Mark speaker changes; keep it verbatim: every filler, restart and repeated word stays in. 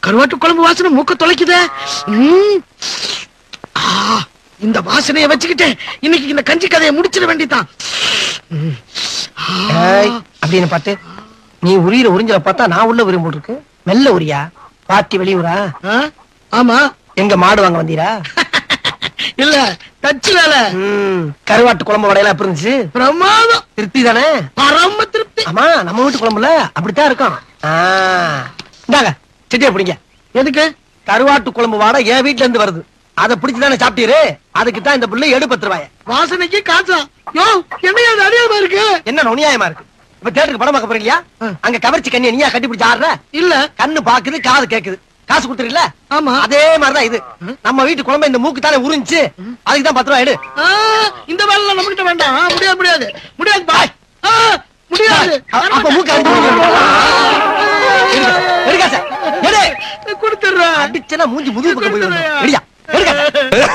Speaker 1: கருவாட்டு குழம்பு வாசனை மூக்க தொலைக்குதே. இந்த வாசனையை வச்சுக்கிட்டே இன்னைக்கு இந்த கஞ்சி கதையை முடிச்சிட வேண்டியதான்.
Speaker 2: அப்படின்னு பாத்து நீ உரியிற உறிஞ்சல பார்த்தா நான் உள்ள உரியும் போட்டு இருக்கு. மெல்ல உரியா பாட்டி வெளியூரா?
Speaker 1: ஆமா.
Speaker 2: எங்க மாடு வாங்க வந்தீரா?
Speaker 1: இல்ல தச்சு வேலை.
Speaker 2: கருவாட்டு குழம்பு வடையெல்லாம் எப்படி இருந்துச்சு?
Speaker 1: பிரமாதம்.
Speaker 2: திருப்தி தானே?
Speaker 1: பரம திருப்தி.
Speaker 2: ஆமா நம்ம வீட்டு குழம்புல அப்படித்தான் இருக்கும். இந்தாங்க செட்டியா பிடிங்க.
Speaker 1: எதுக்கு?
Speaker 2: கருவாட்டு குழம்பு வாடை என் வீட்டுல இருந்து வருது. அதை பிடிச்சுதானே சாப்பிட்டீரு. அதுக்கு தான் இந்த பிள்ளை எடு பத்து ரூபாய்.
Speaker 1: வாசனைக்கு காசா? யோ என்ன அநியாயமா இருக்கு.
Speaker 2: என்ன நுணியாயமா இருக்கு? இப்ப தேட்டருக்கு படம் பார்க்க போறீங்களா? அங்க கவர்ச்சி கண்ணிய நீயா கட்டி பிடிச்சு ஆடுற?
Speaker 1: இல்ல
Speaker 2: கண்ணு பாக்குது காது கேக்குது. காசு கொடுத்துருல?
Speaker 1: ஆமா.
Speaker 2: அதே மாதிரிதான் இது. நம்ம வீட்டு குழம்பு இந்த மூக்கு தானே உறிஞ்சு. அதுக்கு தான் பத்து ரூபாய் எடு.
Speaker 1: இந்த வேலை நம்ம கிட்ட வேண்டாம். முடியாது முடியாது முடியாது பாய். முடியாது.
Speaker 2: அப்ப மூக்கு கொடுத்துடுறேன். அடிச்சனா மூஞ்சி முதுகு பக்கம் போய்